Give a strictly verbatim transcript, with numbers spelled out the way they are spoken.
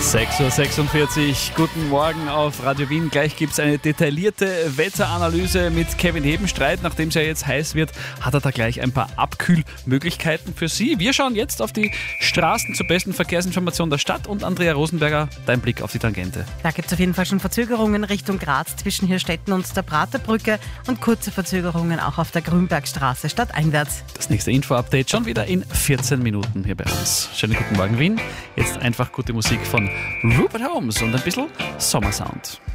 sechs Uhr sechsundvierzig, guten Morgen auf Radio Wien. Gleich gibt es eine detaillierte Wetteranalyse mit Kevin Hebenstreit. Nachdem es ja jetzt heiß wird, hat er da gleich ein paar Abkühlmöglichkeiten für Sie. Wir schauen jetzt auf die Straßen zur besten Verkehrsinformation der Stadt und Andrea Rosenberger, dein Blick auf die Tangente. Da gibt es auf jeden Fall schon Verzögerungen Richtung Graz zwischen Hirstetten und der Praterbrücke und kurze Verzögerungen auch auf der Grünbergstraße stadteinwärts. Das nächste Info-Update schon wieder in vierzehn Minuten hier bei uns. Schönen guten Morgen Wien. Jetzt einfach gute Musik von Rupert Holmes und ein bisschen Sommersound.